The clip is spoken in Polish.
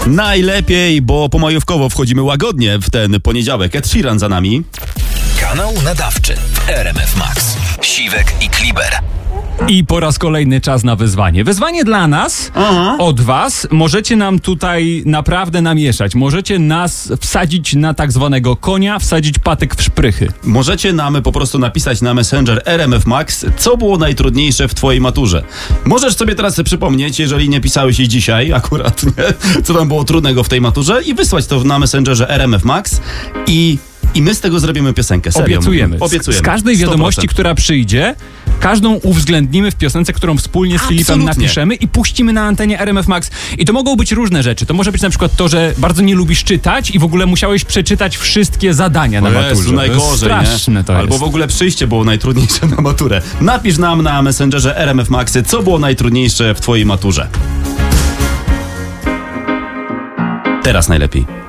Najlepiej, bo pomajówkowo wchodzimy łagodnie w ten poniedziałek. Ed Sheeran za nami. Kanał nadawczy w RMF Max. Siwek i Kliber. I po raz kolejny czas na wyzwanie. Wyzwanie dla nas, od was. Możecie nam tutaj naprawdę namieszać. Możecie nas wsadzić na tak zwanego konia, wsadzić patyk w szprychy. Możecie nam po prostu napisać na Messenger RMF Max, co było najtrudniejsze w twojej maturze. Możesz sobie teraz przypomnieć, jeżeli nie pisałeś jej dzisiaj akurat, nie? Co tam było trudnego w tej maturze i wysłać to na Messengerze RMF Max i my z tego zrobimy piosenkę. Serio. Obiecujemy. Obiecujemy. Z każdej wiadomości, 100%. która przyjdzie, każdą uwzględnimy w piosence, którą wspólnie z Filipem Absolutnie. napiszemy i puścimy na antenie RMF Max. I to mogą być różne rzeczy. To może być na przykład to, że bardzo nie lubisz czytać i w ogóle musiałeś przeczytać wszystkie zadania na maturze. Jezu, najgorzej, straszne nie? to jest. Albo w ogóle przyjście było najtrudniejsze na maturę. Napisz nam na Messengerze RMF Maxy, co było najtrudniejsze w twojej maturze. Teraz najlepiej.